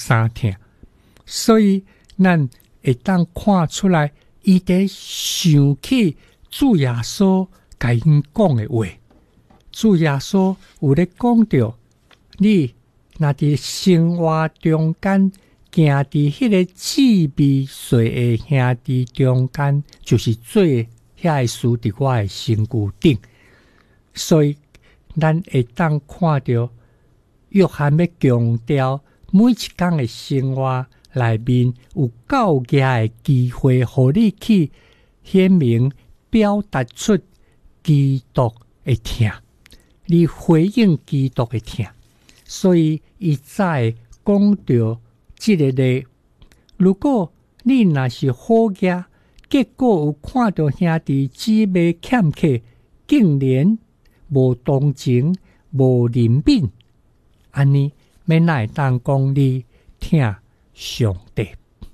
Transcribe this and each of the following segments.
三痛，所以咱会当看出来，伊在想起主耶稣甲因讲的话。主耶稣有咧讲到，你若伫生活中间，行伫迄个滋味水的兄弟中间，就是做遐个事伫我的身躯顶。所以咱会当看到约翰要强调，每一天的生活内面有够佳的机会，互你去显明表达出基督的疼，你回应基督的疼。所以伊再讲到这个咧，如果你若是好家，结果有看到兄弟姊妹欠客，竟然无同情，无怜悯，安尼要哪会当讲你疼上帝？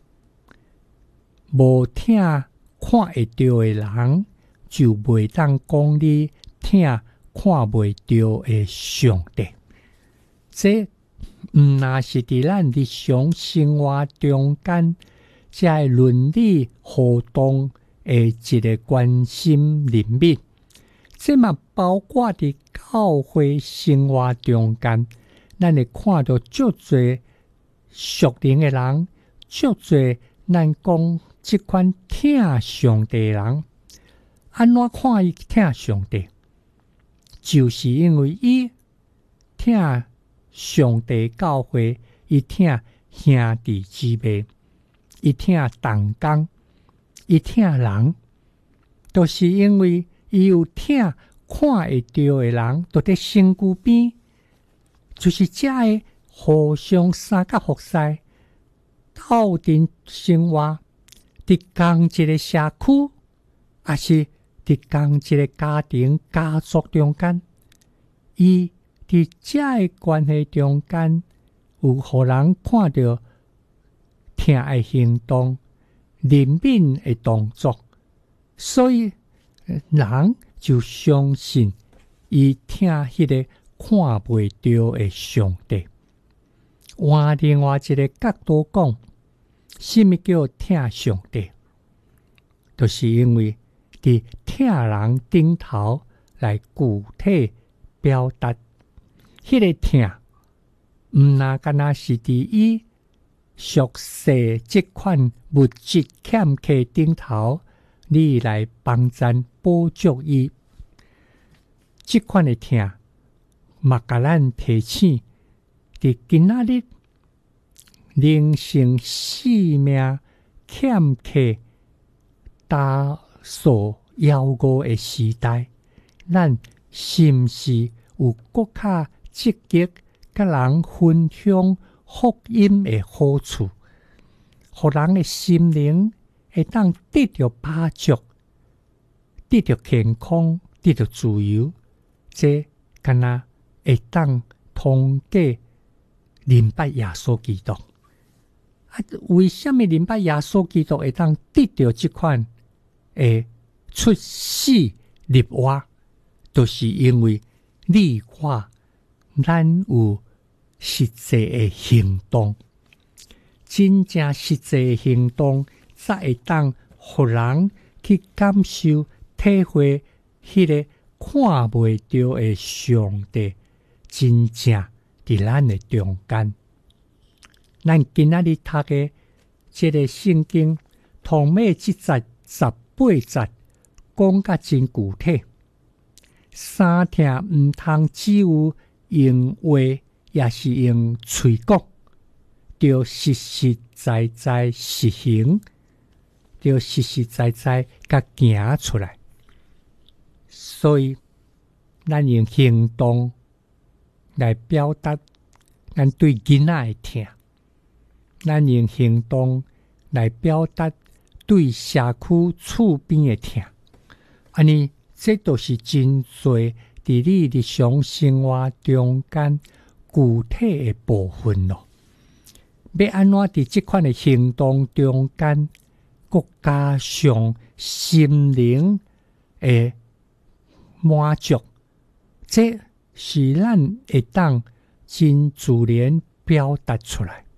无疼看会到的人，就袂当讲你疼看袂到的上帝。这若是伫咱日常生活中间，这伦理互动的一个关心怜悯，这嘛包括伫教会生活中间，咱会看到足侪属灵的人，足侪咱讲即款疼上帝的人，安怎看伊疼上帝？就是因为伊疼上帝教会，伊疼兄弟姊妹，伊疼同工，伊疼人，都是因为伊有疼看会到的人，都伫身躯边，就是这个互相三角服侍，斗阵生活，伫同一个社区，也是伫同一个家庭家族中间，伊伫这个关系中间，有互人看到疼的行动、怜悯的动作，所以人就相信伊疼迄个看袂到的上帝。换另外一个角度讲，什么叫疼上帝？就是因为伫疼人顶头来具体表达迄个疼，毋那干那是伫伊俗世即款物质欠缺顶头，你来帮咱补足伊。即款的疼，嘛甲咱提醒，伫今仔日灵性生命欠缺大所邀误的时代，咱是毋是有搁较积极甲人分享福音的好处，互人的心灵会当得到帮助，得到健康，得到自由，这敢若会当通过明白耶稣基督。为什么明白耶稣基督会当得到这款会出死入活？就是因为你我咱有实际的行动，真正实际的行动，才会当互人去感受、体会迄个看袂到的上帝，真正伫咱的中间。咱今仔日读的这个圣经，同尾即节18节讲甲真具体。三听毋通只有用话，也是用嘴讲，要实实在在实行，要实实在在甲行出来。所以，咱用行动来表达咱对囡仔的疼，咱用行动来表达对社区厝边的疼。安尼，这都是真侪伫你日常生活中间具体的部分咯。要安怎伫这款的行动中间，佮加上心灵的满足，这是咱会当真自然表达出来。